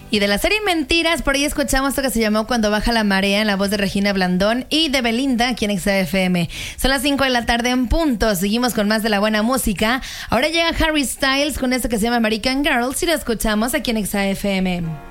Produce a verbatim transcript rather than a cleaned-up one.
Y de la serie Mentiras, por ahí escuchamos esto que se llamó Cuando baja la marea, en la voz de Regina Blandón y de Belinda, aquí en X F M. Son las cinco de la tarde en punto. Seguimos con más de la buena música. Ahora llega Harry Styles con esto que se llama American Girl. Si lo escuchamos aquí en X F M.